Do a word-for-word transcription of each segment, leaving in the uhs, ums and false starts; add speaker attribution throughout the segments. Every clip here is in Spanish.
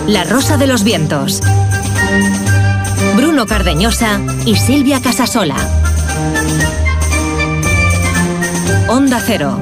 Speaker 1: La Rosa de los Vientos. Bruno Cardeñosa y Silvia Casasola. Onda Cero.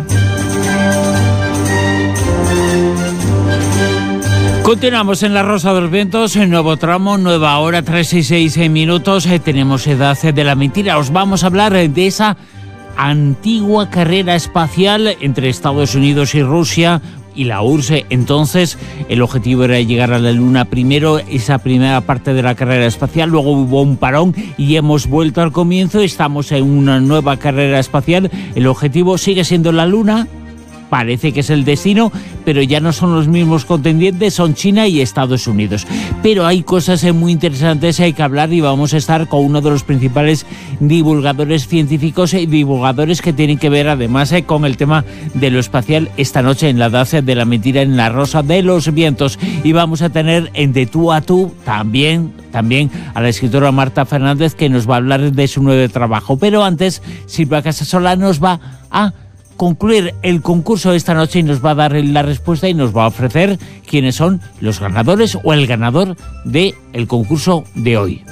Speaker 2: Continuamos en La Rosa de los Vientos, en nuevo tramo, nueva hora, tres y seis minutos. Eh, tenemos Edad de la Mentira. Os vamos a hablar de esa antigua carrera espacial entre Estados Unidos y Rusia y la U R S S. Entonces, el objetivo era llegar a la Luna primero, esa primera parte de la carrera espacial. Luego hubo un parón y hemos vuelto al comienzo. Estamos en una nueva carrera espacial. El objetivo sigue siendo la Luna. Parece que es el destino, pero ya no son los mismos contendientes, son China y Estados Unidos. Pero hay cosas muy interesantes hay que hablar y vamos a estar con uno de los principales divulgadores científicos y divulgadores que tienen que ver además con el tema de lo espacial esta noche en La Edad de la Mentira, en La Rosa de los Vientos. Y vamos a tener en De Tú a Tú también, también a la escritora Marta Fernández, que nos va a hablar de su nuevo trabajo. Pero antes, Silvia Casasola nos va a concluir el concurso de esta noche y nos va a dar la respuesta y nos va a ofrecer quiénes son los ganadores o el ganador del concurso de hoy.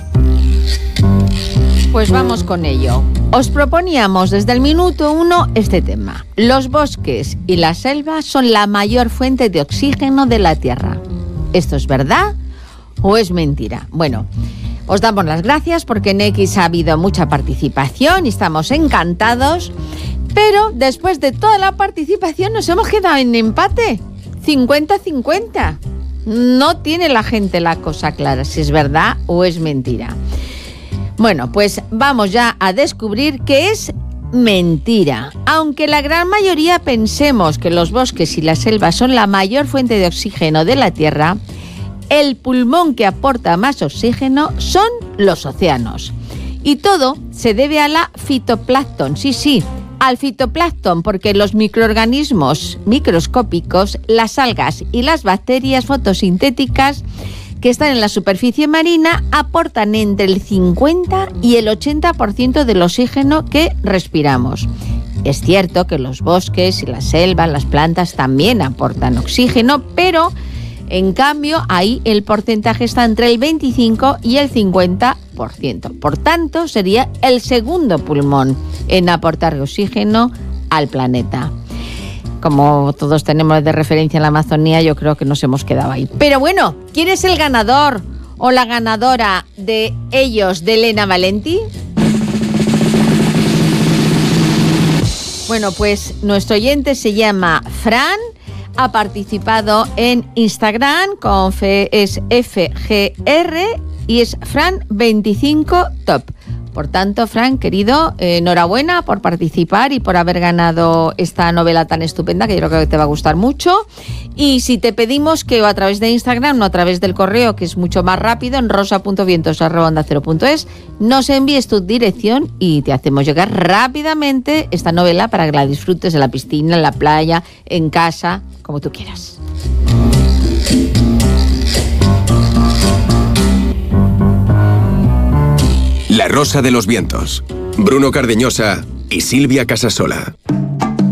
Speaker 3: Pues vamos con ello. Os proponíamos desde el minuto uno este tema. Los bosques y las selvas son la mayor fuente de oxígeno de la Tierra. ¿Esto es verdad o es mentira? Bueno, os damos las gracias porque en X ha habido mucha participación y estamos encantados. Pero después de toda la participación nos hemos quedado en empate, cincuenta cincuenta. No tiene la gente la cosa clara si es verdad o es mentira. Bueno, pues vamos ya a descubrir que es mentira. Aunque la gran mayoría pensemos que los bosques y las selvas son la mayor fuente de oxígeno de la Tierra, el pulmón que aporta más oxígeno son los océanos. Y todo se debe a la fitoplancton, sí, sí, al fitoplancton, porque los microorganismos microscópicos, las algas y las bacterias fotosintéticas que están en la superficie marina aportan entre el cincuenta y el ochenta por ciento del oxígeno que respiramos. Es cierto que los bosques y las selvas, las plantas también aportan oxígeno, pero en cambio ahí el porcentaje está entre el veinticinco y el cincuenta por ciento. Por tanto, sería el segundo pulmón en aportar oxígeno al planeta. Como todos tenemos de referencia en la Amazonía, yo creo que nos hemos quedado ahí. Pero bueno, ¿quién es el ganador o la ganadora de ellos, de Elena Valenti? Bueno, pues nuestro oyente se llama Fran, ha participado en Instagram con F, es F G R y es Fran veinticinco Top. Por tanto, Fran, querido, eh, enhorabuena por participar y por haber ganado esta novela tan estupenda que yo creo que te va a gustar mucho. Y si te pedimos que o a través de Instagram o a través del correo, que es mucho más rápido, en rosa punto vientos arroba onda cero punto es, nos envíes tu dirección y te hacemos llegar rápidamente esta novela para que la disfrutes en la piscina, en la playa, en casa, como tú quieras.
Speaker 4: La Rosa de los Vientos. Bruno Cardeñosa y Silvia Casasola.